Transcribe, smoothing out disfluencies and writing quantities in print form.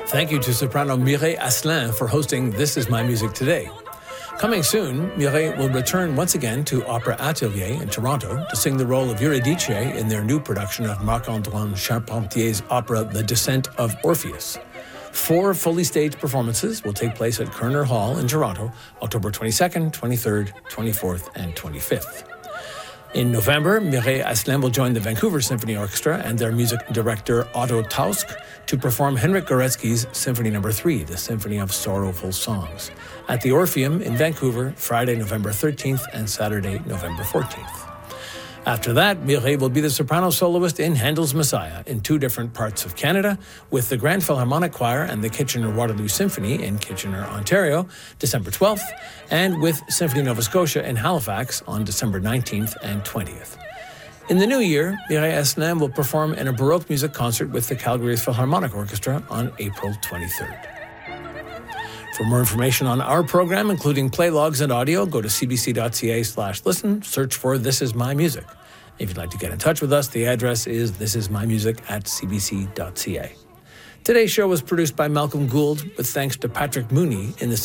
Thank you to soprano Mireille Asselin for hosting This Is My Music today. Coming soon, Mireille will return once again to Opera Atelier in Toronto to sing the role of Eurydice in their new production of Marc-Antoine Charpentier's opera The Descent of Orpheus. 4 fully staged performances will take place at Kerner Hall in Toronto, October 22nd, 23rd, 24th, and 25th. In November, Mireille Asselin will join the Vancouver Symphony Orchestra and their music director Otto Tausk to perform Henryk Górecki's Symphony No. 3, the Symphony of Sorrowful Songs, at the Orpheum in Vancouver, Friday, November 13th and Saturday, November 14th. After that, Mireille will be the soprano soloist in Handel's Messiah in 2 different parts of Canada, with the Grand Philharmonic Choir and the Kitchener-Waterloo Symphony in Kitchener, Ontario, December 12th, and with Symphony Nova Scotia in Halifax on December 19th and 20th. In the new year, Mireille Asselin will perform in a Baroque music concert with the Calgary Philharmonic Orchestra on April 23rd. For more information on our program, including play logs and audio, go to cbc.ca/listen, search for This Is My Music. If you'd like to get in touch with us, the address is thisismymusic@cbc.ca. Today's show was produced by Malcolm Gould, with thanks to Patrick Mooney in the